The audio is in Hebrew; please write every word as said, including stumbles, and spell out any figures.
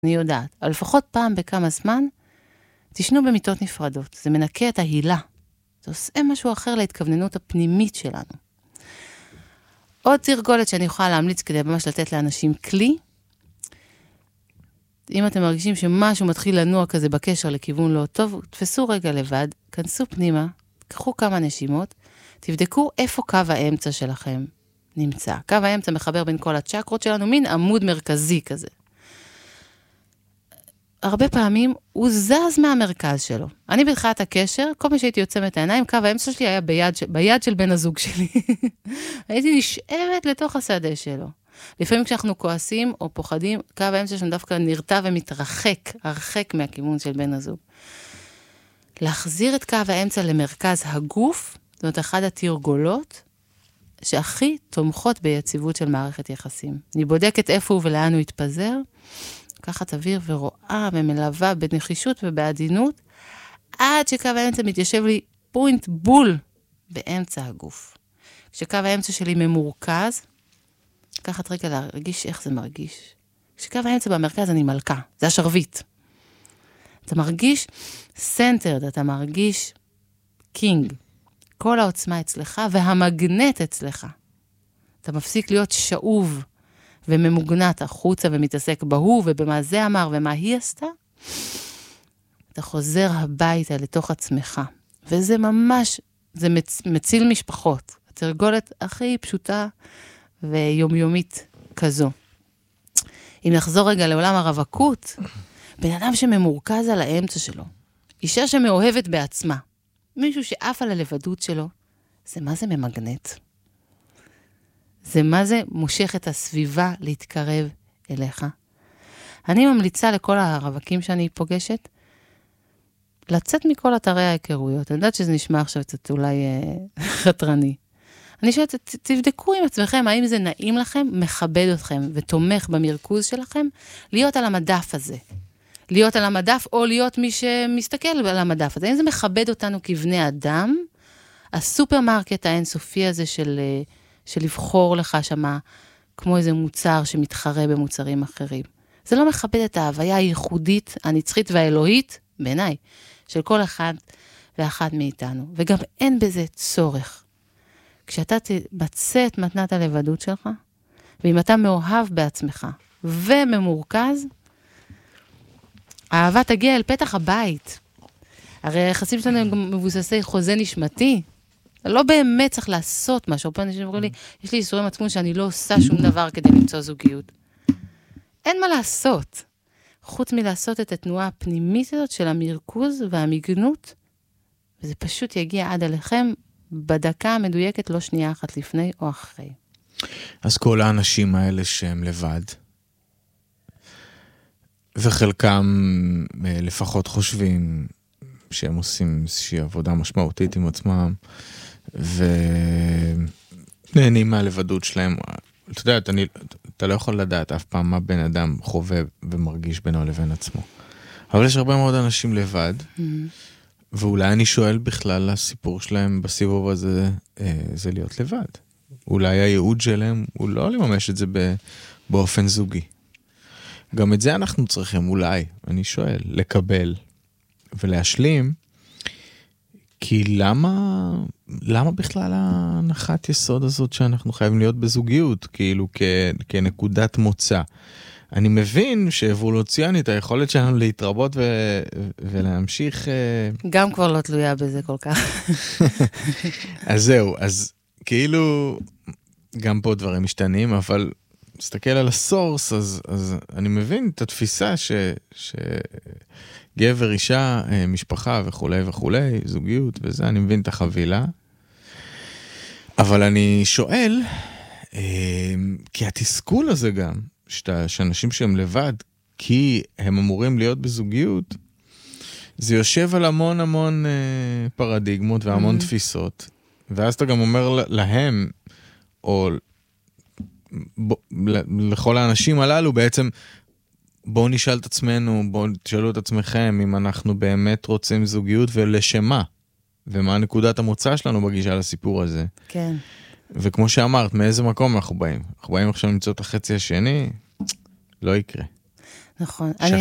אני יודעת, אבל לפחות פעם בכמה זמן, תשנו במיטות נפרדות. זה מנקה את ההילה. זה עושה משהו אחר להתכווננות הפנימית שלנו. עוד תרגולת שאני יכולה להמליץ כדי ממש לתת לאנשים כלי, אם אתם מרגישים שמשהו מתחיל לנוע כזה בקשר לכיוון לא טוב, תפסו רגע לבד, כנסו פנימה, קחו כמה נשימות, תבדקו איפה קו האמצע שלכם נמצא. קו האמצע מחבר בין כל הצ'קרות שלנו, מין עמוד מרכזי כזה. הרבה פעמים הוא זז מהמרכז שלו. אני בתחילת הקשר, כל מה שהייתי יוצאת העיניים, קו האמצע שלי היה ביד, ביד של בן הזוג שלי. הייתי נשארת לתוך השדה שלו. לפעמים כשאנחנו כועסים או פוחדים, קו האמצע שלנו דווקא נרתע ומתרחק, הרחק מהכיוון של בן הזוג. להחזיר את קו האמצע למרכז הגוף, זאת אומרת, אחת התרגולות שהכי תומכות ביציבות של מערכת יחסים. אני בודקת איפה הוא ולאן הוא יתפזר, לקחת אוויר ורואה ומלווה בנחישות ובעדינות, עד שקו האמצע מתיישב לי פוינט בול באמצע הגוף. כשקו האמצע שלי ממורכז, לקחת רגע להרגיש איך זה מרגיש. כשקו האמצע במרכז אני מלכה, זה השרבית. אתה מרגיש סנטרד, אתה מרגיש קינג. כל העוצמה אצלך והמגנט אצלך. אתה מפסיק להיות שאוב וממוגנת החוצה ומתעסק בהוא ובמה זה אמר ומה היא עשתה. אתה חוזר הביתה לתוך עצמך. וזה ממש, זה מצ, מציל משפחות. התרגולת הכי פשוטה ויומיומית כזו. אם נחזור רגע לעולם הרווקות, בן אדם שממורכז על האמצע שלו, אישה שמאוהבת בעצמה, מישהו שאף על הלבדות שלו, זה מה זה ממגנט? זה מה זה מושך את הסביבה להתקרב אליך? אני ממליצה לכל הרווקים שאני פוגשת, לצאת מכל אתרי ההיכרויות. אני יודעת שזה נשמע עכשיו קצת אולי אה, חתרני. אני שואלת, תבדקו עם עצמכם, האם זה נעים לכם, מכבד אתכם ותומך במרכוז שלכם, להיות על המדף הזה. להיות על המדף, או להיות מי שמסתכל על המדף הזה. האם זה מכבד אותנו כבני אדם? הסופרמרקט האינסופי הזה של, של לבחור לך שמה, כמו איזה מוצר שמתחרה במוצרים אחרים. זה לא מכבד את ההוויה הייחודית, הנצחית והאלוהית, בעיניי, של כל אחד ואחת מאיתנו. וגם אין בזה צורך. כשאתה תמצא את מתנת הלבדות שלך, ואם אתה מאוהב בעצמך וממורכז, האהבה תגיע אל פתח הבית. הרי היחסים שלנו הם גם מבוססי חוזה נשמתי. לא באמת צריך לעשות משהו. פה אנשים אומרים לי, יש לי איסורי מצפון שאני לא עושה שום דבר כדי למצוא זוגיות. אין מה לעשות. חוץ מלעשות את התנועה הפנימית הזאת של המרכוז והמגנות, וזה פשוט יגיע עד אליכם בדקה המדויקת, לא שנייה אחת לפני או אחרי. אז כל האנשים האלה שהם לבד, וחלקם לפחות חושבים שהם עושים איזושהי עבודה משמעותית עם עצמם, ונהנים מהלבדות שלהם. אתה יודע, אתה, אתה לא יכול לדעת אף פעם מה בן אדם חווה ומרגיש בינו לבין עצמו. אבל יש הרבה מאוד אנשים לבד, mm-hmm. ואולי אני שואל בכלל, הסיפור שלהם בסיבוב הזה, זה להיות לבד. אולי הייעוד שלהם הוא לא לממש את זה באופן זוגי. גם את זה אנחנו צריכים, אולי, אני שואל, לקבל ולהשלים, כי למה, למה בכלל ההנחת יסוד הזאת שאנחנו חייבים להיות בזוגיות, כאילו כ, כנקודת מוצא? אני מבין שאבולוציונית, היכולת שלנו להתרבות ו, ולהמשיך... גם כבר לא תלויה בזה כל כך. אז זהו, אז כאילו, גם פה דברים משתנים, אבל... מסתכל על הסורס, אז, אז אני מבין את התפיסה ש, שגבר, אישה, משפחה וכולי וכולי, זוגיות וזה, אני מבין את החבילה. אבל אני שואל, כי התסכול הזה גם, שאתה, שאנשים שהם לבד, כי הם אמורים להיות בזוגיות, זה יושב על המון המון פרדיגמות והמון mm-hmm. תפיסות, ואז אתה גם אומר להם, או... ב, לכל האנשים הללו בעצם בואו נשאל את עצמנו, בואו תשאלו את עצמכם אם אנחנו באמת רוצים זוגיות ולשמה, ומה נקודת המוצא שלנו בגישה לסיפור הזה. כן. וכמו שאמרת, מאיזה מקום אנחנו באים? אנחנו באים עכשיו למצוא את החצי השני, לא יקרה. נכון. שכן.